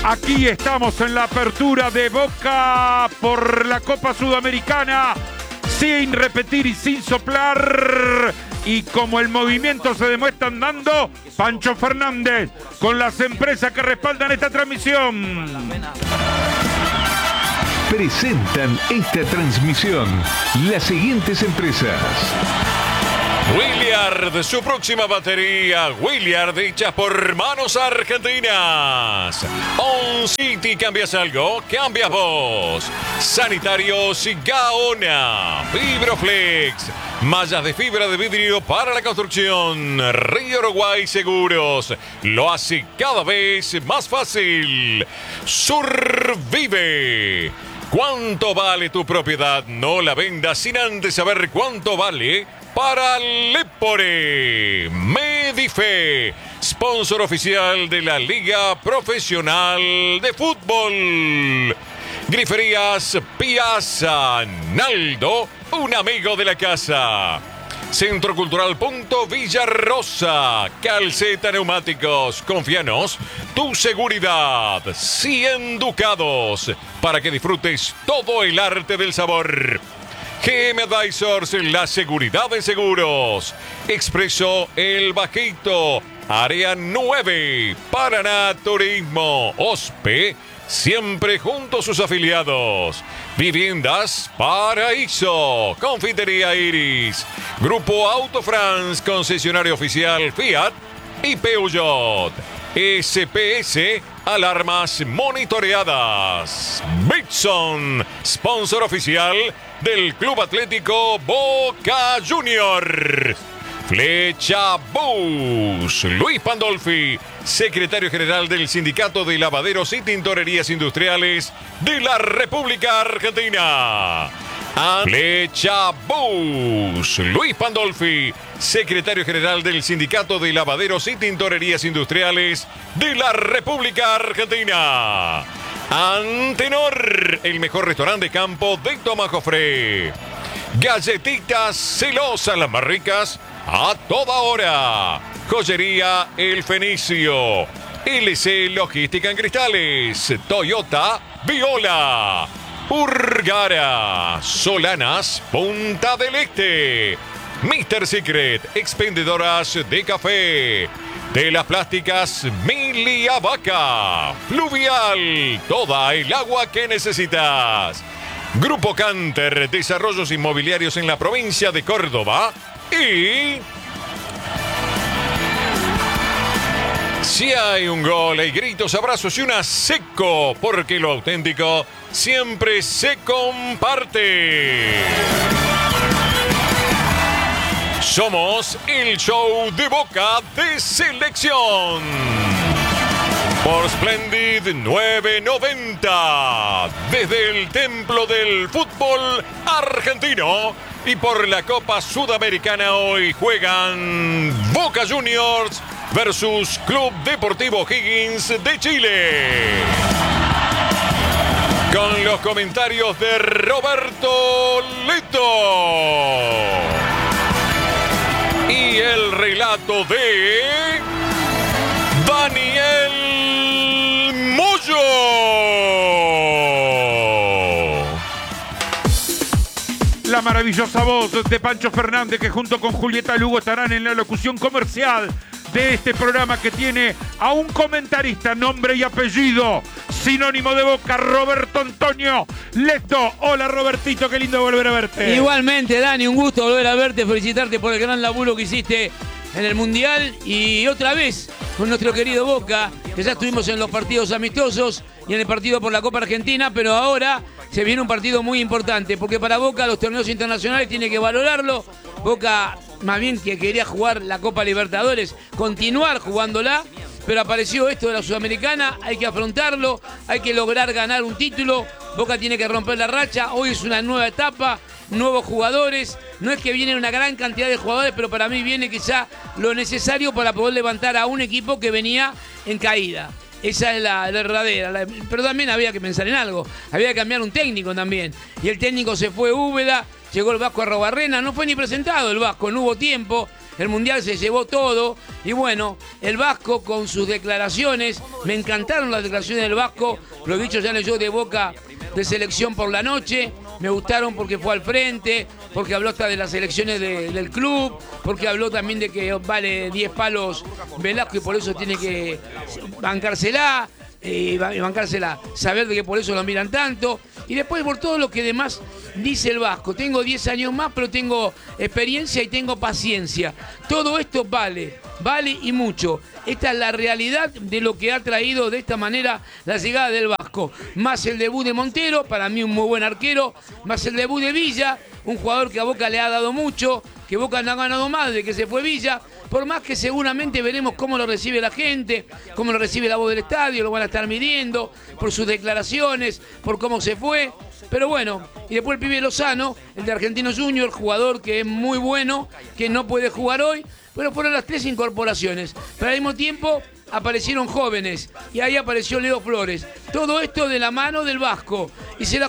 Aquí estamos en la apertura de Boca por la Copa Sudamericana, sin repetir y sin soplar. Y como el movimiento se demuestra andando, Pancho Fernández, con las empresas que respaldan esta transmisión. Presentan esta transmisión las siguientes empresas. Williard, su próxima batería. Williard, hecha por manos argentinas. On City, ¿cambias algo? Cambias vos. Sanitarios Gaona. Fibroflex. Mallas de fibra de vidrio para la construcción. Río Uruguay Seguros. Lo hace cada vez más fácil. Survive. ¿Cuánto vale tu propiedad? No la vendas sin antes saber cuánto vale. Para Lepore, Medife, sponsor oficial de la Liga Profesional de Fútbol. Griferías Piazza, Naldo, un amigo de la casa. Centro Cultural Punto Villarrosa, Calceta Neumáticos, confíanos, tu seguridad, 100 ducados, para que disfrutes todo el arte del sabor. GM Advisors, la seguridad de seguros. Expreso El Bajito, Área 9, Paraná Turismo, OSPE, siempre junto a sus afiliados. Viviendas Paraíso, Confitería Iris, Grupo Auto France, concesionario oficial Fiat y Peugeot. SPS, alarmas monitoreadas. Bitson, sponsor oficial del Club Atlético Boca Juniors. Flecha Bus, Luis Pandolfi, secretario general del Sindicato de Lavaderos y Tintorerías Industriales de la República Argentina. Flecha Bus, Luis Pandolfi, secretario general del Sindicato de Lavaderos y Tintorerías Industriales de la República Argentina. Antenor, el mejor restaurante de campo de Tomás Jofré. Galletitas Celosas, las más ricas a toda hora. Joyería El Fenicio. LC Logística en Cristales. Toyota Viola. Urgara. Solanas Punta del Este. Mr. Secret, expendedoras de café. De las plásticas Milia Vaca. Fluvial, toda el agua que necesitas. Grupo Canter, desarrollos inmobiliarios en la provincia de Córdoba. Y si hay un gol, hay gritos, abrazos y una seco, porque lo auténtico siempre se comparte. Somos el show de Boca de Selección. Por Splendid 990. Desde el templo del fútbol argentino. Y por la Copa Sudamericana hoy juegan Boca Juniors versus Club Deportivo Higgins de Chile. Con los comentarios de Roberto Leto. Y el relato de Daniel Moyo. La maravillosa voz de Pancho Fernández, que junto con Julieta Lugo estarán en la locución comercial de este programa, que tiene a un comentarista, nombre y apellido sinónimo de Boca, Roberto Antonio Leto. Hola Robertito, qué lindo volver a verte. Igualmente, Dani, un gusto volver a verte, felicitarte por el gran laburo que hiciste en el Mundial y otra vez con nuestro querido Boca, que ya estuvimos en los partidos amistosos y en el partido por la Copa Argentina, pero ahora se viene un partido muy importante, porque para Boca los torneos internacionales tiene que valorarlo. Boca más bien que quería jugar la Copa Libertadores, continuar jugándola, pero apareció esto de la Sudamericana, hay que afrontarlo, hay que lograr ganar un título. Boca tiene que romper la racha, hoy es una nueva etapa, nuevos jugadores, no es que viene una gran cantidad de jugadores, pero para mí viene quizá lo necesario para poder levantar a un equipo que venía en caída. Esa es la verdadera. Pero también había que pensar en algo. Había que cambiar un técnico también. Y el técnico se fue Úbeda, llegó el Vasco Arrobarrena, no fue ni presentado el Vasco, no hubo tiempo. El Mundial se llevó todo y bueno, el Vasco con sus declaraciones, me encantaron las declaraciones del Vasco, lo he dicho ya en el show de Boca de Selección por la Noche, me gustaron porque fue al frente, porque habló hasta de las elecciones del club, porque habló también de que vale 10 palos Velasco y por eso tiene que bancársela. Bancársela, saber de que por eso lo miran tanto y después por todo lo que demás dice el Vasco. Tengo 10 años más, pero tengo experiencia y tengo paciencia. Todo esto vale y mucho. Esta es la realidad de lo que ha traído de esta manera la llegada del Vasco. Más el debut de Montero, para mí un muy buen arquero, más el debut de Villa, un jugador que a Boca le ha dado mucho, que Boca no ha ganado más desde que se fue Villa, por más que seguramente veremos cómo lo recibe la gente, cómo lo recibe la voz del estadio, lo van a estar midiendo, por sus declaraciones, por cómo se fue, pero bueno, y después el pibe Lozano, el de Argentinos Juniors, jugador que es muy bueno, que no puede jugar hoy, pero fueron las 3 incorporaciones, pero al mismo tiempo aparecieron jóvenes, y ahí apareció Leo Flores, todo esto de la mano del Vasco, y se la